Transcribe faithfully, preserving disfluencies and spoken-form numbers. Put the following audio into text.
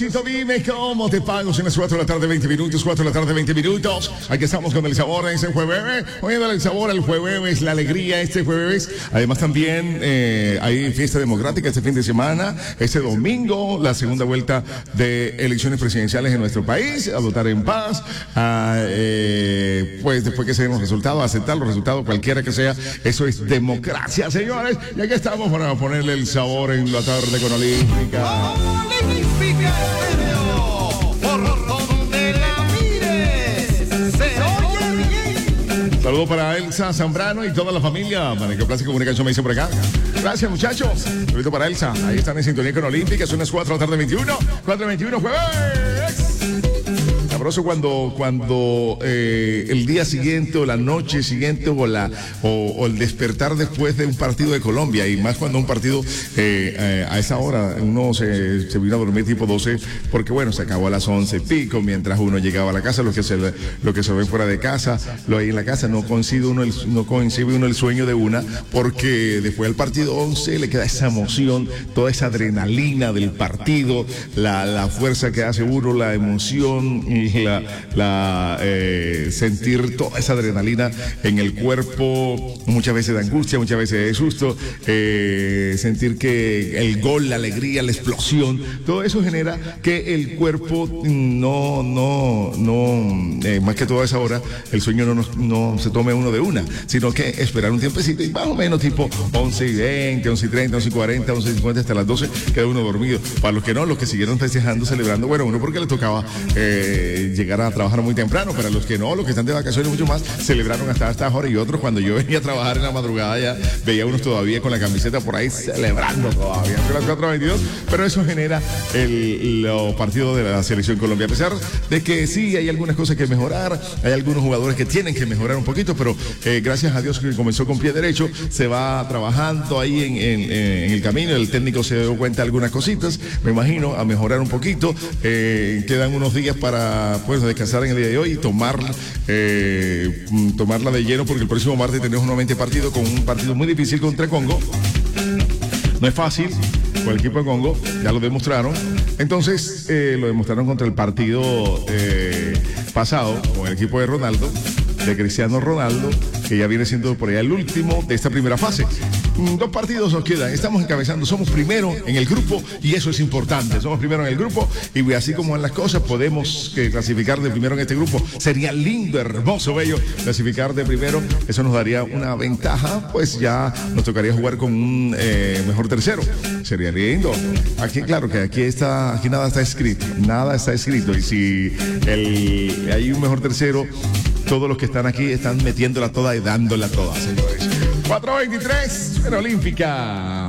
Dime cómo te pago. Son las cuatro de la tarde, veinte minutos. cuatro de la tarde, veinte minutos. Aquí estamos con el sabor de ese jueves. Oye, dale el sabor al jueves, la alegría este jueves. Además, también eh, hay fiesta democrática este fin de semana. Este domingo, la segunda vuelta de elecciones presidenciales en nuestro país. A votar en paz. A, eh, pues después que se den los resultados, aceptar los resultados, cualquiera que sea. Eso es democracia, señores. Y aquí estamos para ponerle el sabor en la tarde con Olímpica. Olímpica. Por donde la mires, se oye bien. Saludos para Elsa Zambrano y toda la familia. Para que Plaza Comunicación me dice por acá. Gracias, muchachos. Saludos para Elsa. Ahí están en sintonía con Olímpica. Son las cuatro de la tarde, veintiuno. cuatro veintiuno, jueves. Sabroso cuando, cuando eh, el día siguiente o la noche siguiente o, la, o, o el despertar después de un partido de Colombia, y más cuando un partido eh, eh, a esa hora uno se, se vino a dormir tipo doce, porque bueno, se acabó a las once y pico, mientras uno llegaba a la casa, lo que se, lo que se ve fuera de casa, lo hay en la casa, no coincide uno el, no coincide uno el sueño de una, porque después del partido once le queda esa emoción, toda esa adrenalina del partido, la, la fuerza que hace uno, la emoción y la, la eh, sentir toda esa adrenalina en el cuerpo, muchas veces de angustia, muchas veces de susto, eh, sentir que el gol, la alegría, la explosión, todo eso genera que el cuerpo no, no, no, eh, más que todo a esa hora, el sueño no, no, no se tome uno de una, sino que esperar un tiempecito y más o menos tipo once y veinte, once y treinta, once y cuarenta, once y cincuenta hasta las doce, queda uno dormido. Para los que no, los que siguieron festejando, celebrando, bueno, uno porque le tocaba eh, llegar a trabajar muy temprano, para los que no, los que están de vacaciones mucho más, celebraron hasta esta hora, y otros cuando yo venía a trabajar en la madrugada ya veía unos todavía con la camiseta por ahí celebrando todavía, son las cuatro veintidós, pero eso genera el, los partidos de la selección Colombia, a pesar de que sí hay algunas cosas que mejorar, hay algunos jugadores que tienen que mejorar un poquito, pero eh, gracias a Dios que comenzó con pie derecho, se va trabajando ahí en, en, en el camino, el técnico se dio cuenta de algunas cositas, me imagino, a mejorar un poquito, eh, quedan unos días para pues descansar en el día de hoy y tomar, eh, tomarla de lleno, porque el próximo martes tenemos nuevamente partido, con un partido muy difícil contra Congo. No es fácil con el equipo de Congo, ya lo demostraron. Entonces, eh, lo demostraron contra el partido eh, pasado con el equipo de Ronaldo, de Cristiano Ronaldo, que ya viene siendo por allá el último de esta primera fase. Dos partidos nos quedan, estamos encabezando, somos primero en el grupo y eso es importante, somos primero en el grupo y así como en las cosas podemos eh, clasificar de primero en este grupo. Sería lindo, hermoso, bello clasificar de primero, eso nos daría una ventaja, pues ya nos tocaría jugar con un eh, mejor tercero, sería lindo. Aquí claro que aquí está, aquí nada está escrito, nada está escrito, y si el, hay un mejor tercero, todos los que están aquí están metiéndola toda y dándola toda, señores. cuatro veintitrés, en Olímpica.